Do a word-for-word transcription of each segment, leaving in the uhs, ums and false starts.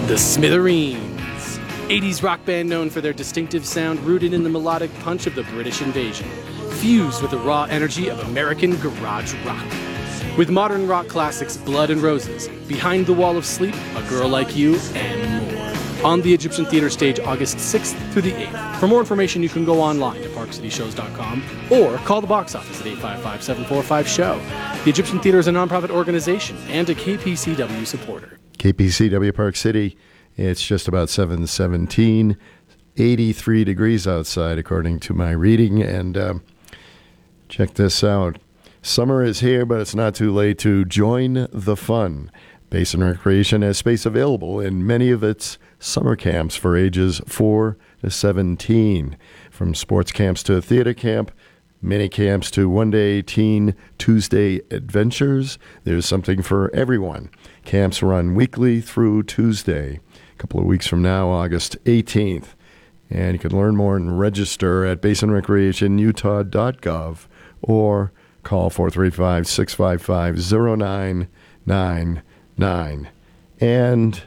The Smithereens, eighties rock band known for their distinctive sound rooted in the melodic punch of the British invasion, fused with the raw energy of American garage rock. With modern rock classics Blood and Roses, Behind the Wall of Sleep, A Girl Like You, and more. On the Egyptian Theater stage August sixth through the eighth. For more information, you can go online to park city shows dot com or call the box office at eight five five, seven four five, show. The Egyptian Theater is a nonprofit organization and a K P C W supporter. K P C W Park City, it's just about seven seventeen, eighty-three degrees outside according to my reading, and um, check this out. Summer is here, but it's not too late to join the fun. Basin Recreation has space available in many of its summer camps for ages four to seventeen. From sports camps to theater camp, mini camps to one-day teen Tuesday adventures, there's something for everyone. Camps run weekly through Tuesday, a couple of weeks from now, August eighteenth. And you can learn more and register at basin recreation utah dot gov or call four three five, six five five, zero nine nine nine. And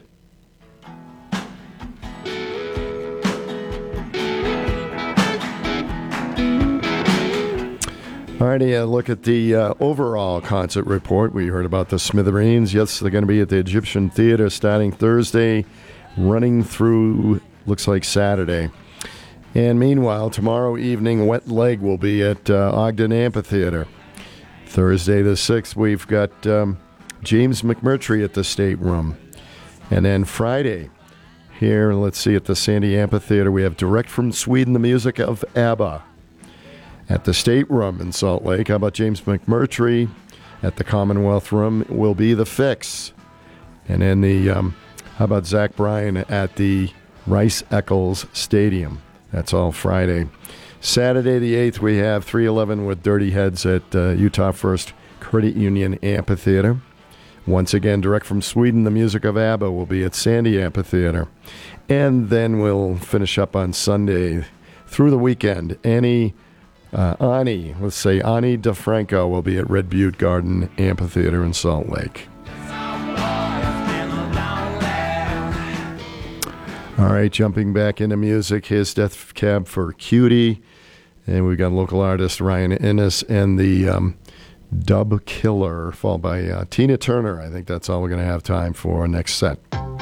all righty, a look at the uh, overall concert report. We heard about the Smithereens. Yes, they're going to be at the Egyptian Theater starting Thursday, running through, looks like Saturday. And meanwhile, tomorrow evening, Wet Leg will be at uh, Ogden Amphitheater. Thursday the sixth, we've got um, James McMurtry at the State Room. And then Friday, here, let's see, at the Sandy Amphitheater, we have direct from Sweden, the music of ABBA. At the State Room in Salt Lake, how about James McMurtry? At the Commonwealth Room will be The Fix. And then the, um, how about Zach Bryan at the Rice Eccles Stadium? That's all Friday. Saturday the eighth, we have three eleven with Dirty Heads at uh, Utah First Credit Union Amphitheater. Once again, direct from Sweden, the music of ABBA will be at Sandy Amphitheater. And then we'll finish up on Sunday through the weekend. Annie... Uh, Ani, let's say Ani DeFranco will be at Red Butte Garden Amphitheater in Salt Lake. All right, jumping back into music, here's Death Cab for Cutie. And we've got local artist Ryan Innes and the um, Dub Killer, followed by uh, Tina Turner. I think that's all we're going to have time for next set.